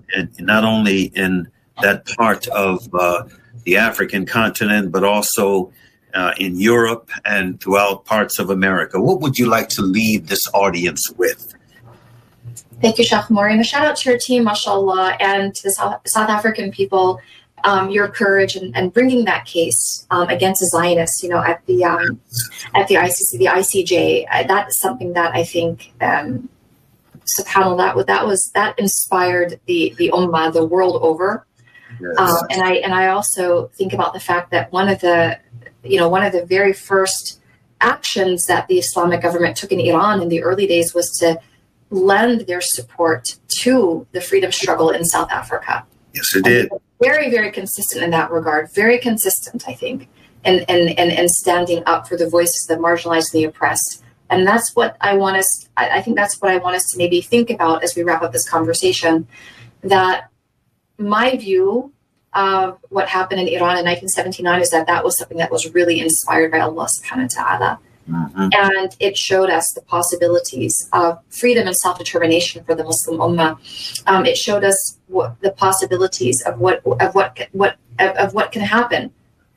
not only in that part of the African continent, but also in Europe and throughout parts of America. What would you like to leave this audience with? Thank you, Sheikh Maury. And a shout out to your team, mashallah, and to the South African people, your courage and bringing that case against the Zionists, at the ICC, the ICJ. That is something that I think, subhanAllah, that inspired the ummah the world over. Yes. And I also think about the fact that one of the very first actions that the Islamic government took in Iran in the early days was to lend their support to the freedom struggle in South Africa. Yes, it did. Very, very consistent in that regard. Very consistent, I think, and standing up for the voices of the marginalized and the oppressed. And that's what I want us. I think that's what I want us to maybe think about as we wrap up this conversation. That my view of what happened in Iran in 1979 is that was something that was really inspired by Allah subhanahu wa ta'ala. Mm-hmm. And it showed us the possibilities of freedom and self-determination for the Muslim Ummah. It showed us the possibilities of what can happen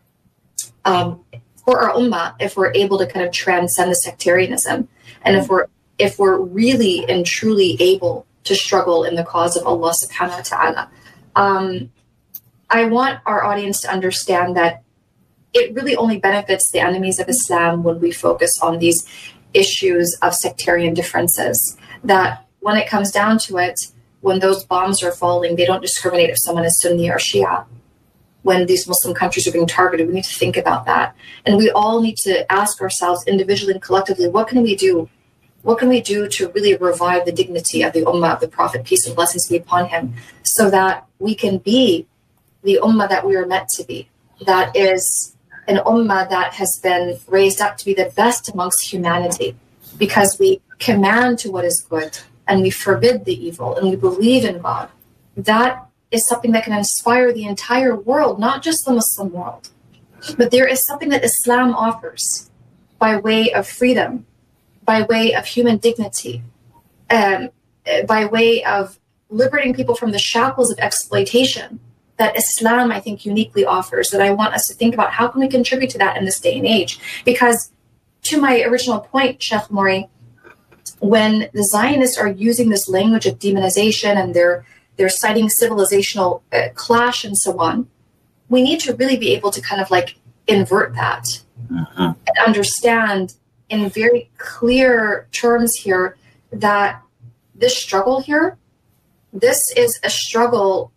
for our Ummah if we're able to kind of transcend the sectarianism, and if we're really and truly able to struggle in the cause of Allah subhanahu wa ta'ala. I want our audience to understand that it really only benefits the enemies of Islam when we focus on these issues of sectarian differences. That when it comes down to it, when those bombs are falling, they don't discriminate if someone is Sunni or Shia. When these Muslim countries are being targeted, we need to think about that. And we all need to ask ourselves individually and collectively, what can we do? What can we do to really revive the dignity of the Ummah of the Prophet, peace and blessings be upon him, so that we can be the Ummah that we are meant to be? That is an Ummah that has been raised up to be the best amongst humanity, because we command to what is good and we forbid the evil and we believe in God. That is something that can inspire the entire world, not just the Muslim world. But there is something that Islam offers by way of freedom, by way of human dignity, by way of liberating people from the shackles of exploitation, that Islam, I think, uniquely offers, that I want us to think about how can we contribute to that in this day and age. Because to my original point, Sheikh Maury, when the Zionists are using this language of demonization and they're citing civilizational clash and so on, we need to really be able to kind of like invert that and understand in very clear terms here that this struggle here, this is a struggle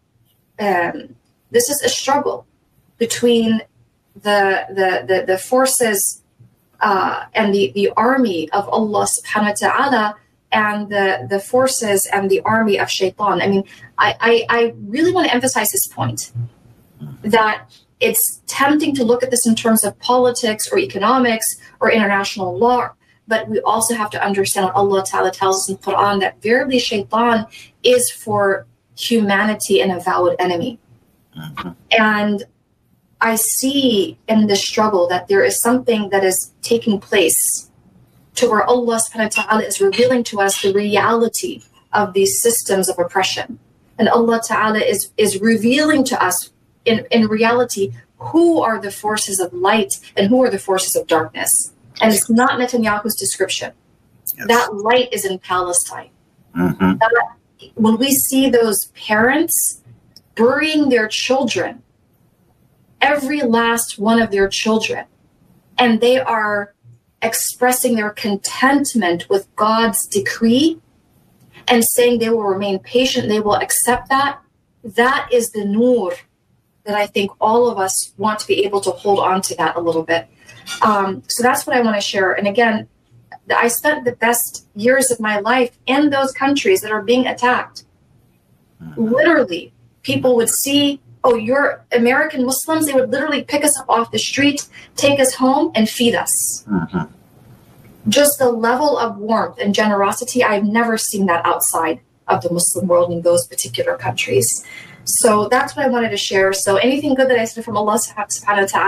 between the forces and the army of Allah subhanahu wa ta'ala and the forces and the army of shaitan. I mean, I really want to emphasize this point, that it's tempting to look at this in terms of politics or economics or international law, but we also have to understand what Allah ta'ala tells us in the Quran, that verily shaitan is for humanity an avowed enemy. And I see in this struggle that there is something that is taking place to where Allah subhanahu wa ta'ala is revealing to us the reality of these systems of oppression. And Allah ta'ala is revealing to us in reality who are the forces of light and who are the forces of darkness. And it's not Netanyahu's description. Yes. That light is in Palestine. When we see those parents burying their children, every last one of their children, and they are expressing their contentment with God's decree and saying they will remain patient, they will accept that, that is the nur that I think all of us want to be able to hold on to that a little bit. So that's what I want to share. And again, I spent the best years of my life in those countries that are being attacked. Literally, people would see, oh, you're American Muslims. They would literally pick us up off the street, take us home, and feed us. Just the level of warmth and generosity, I've never seen that outside of the Muslim world in those particular countries. So that's what I wanted to share. So anything good that I said from Allah subhanahu wa ta'ala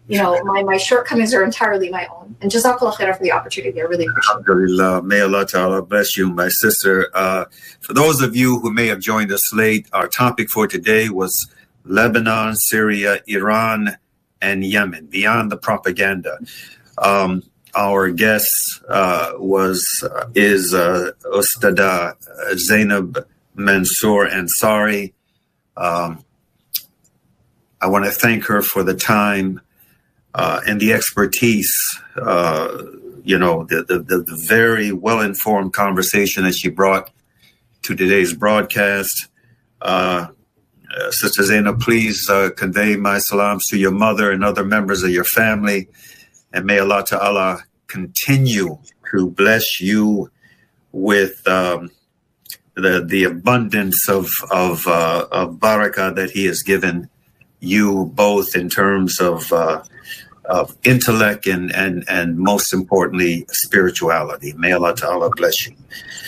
my shortcomings are entirely my own. And Jazakallah khair for the opportunity. I really appreciate it. Alhamdulillah. May Allah Ta'ala bless you, my sister. For those of you who may have joined us late, our topic for today was Lebanon, Syria, Iran, and Yemen, beyond the propaganda. Our guest is Ustada Zainab Mansour Ansari. I want to thank her for the time and the expertise, the very well-informed conversation that she brought to today's broadcast. Sister Zainab, please convey my salams to your mother and other members of your family. And may Allah Ta'ala continue to bless you with the abundance of barakah that He has given you, both in terms of intellect and most importantly, spirituality. May Allah Ta'ala bless you.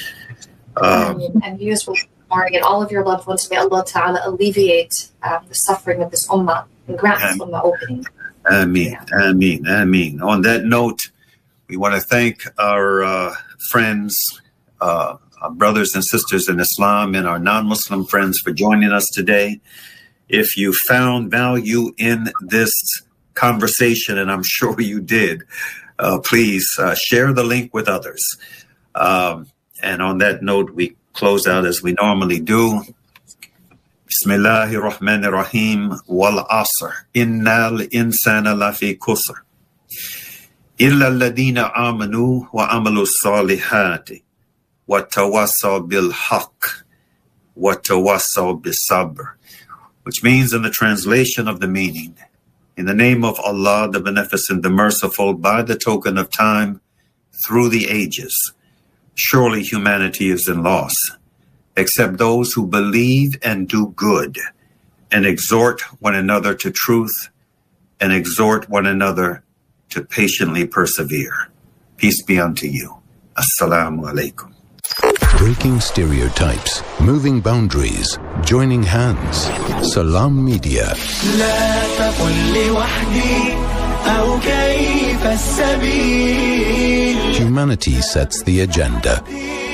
And you as well, and all of your loved ones. May Allah Ta'ala alleviate the suffering of this ummah and grant this ummah opening. Ameen, ameen, ameen. On that note, we want to thank our friends, our brothers and sisters in Islam, and our non-Muslim friends for joining us today. If you found value in this conversation, and I'm sure you did, please share the link with others. And on that note, we close out as we normally do. Bismillahir Rahmanir Rahim. Wal Asr. Innal insana lafi kusr. Illa alladhina amanu wa amalu salihati. Wa tawassaw bil haqq. Wa tawassaw bis sabr. Which means, in the translation of the meaning, in the name of Allah, the Beneficent, the Merciful, by the token of time, through the ages, surely humanity is in loss, except those who believe and do good, and exhort one another to truth, and exhort one another to patiently persevere. Peace be unto you. Assalamu alaikum. Breaking stereotypes, moving boundaries, joining hands. Salam Media. Humanity sets the agenda.